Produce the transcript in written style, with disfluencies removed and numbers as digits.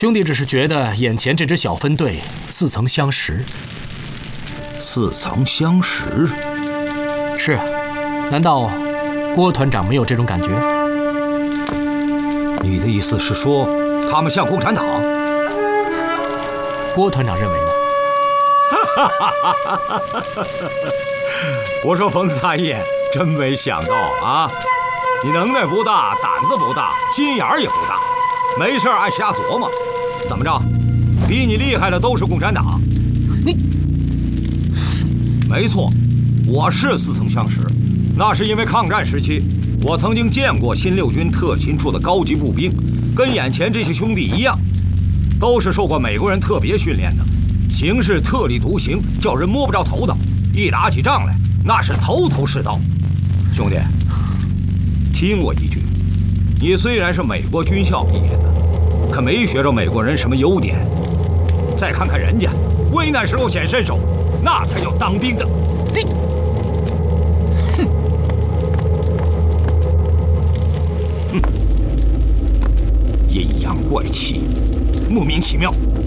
兄弟只是觉得眼前这支小分队似曾相识。 似曾相识？ 是啊，难道郭团长没有这种感觉？ 你的意思是说，他们像共产党？ 郭团长认为呢？ 我说冯大爷，真没想到啊！你能耐不大，胆子不大，心眼儿也不大，没事爱瞎琢磨。怎么着？比你厉害的都是共产党？ 你， 没错，我是似曾相识。那是因为抗战时期，我曾经见过新六军特勤处的高级步兵，跟眼前这些兄弟一样，都是受过美国人特别训练的，行事特立独行，叫人摸不着头脑。一打起仗来，那是头头是道。兄弟，听我一句，你虽然是美国军校毕业的，可没学着美国人什么优点。再看看人家，危难时候显身手，那才叫当兵的。你，阴阳怪气，莫名其妙。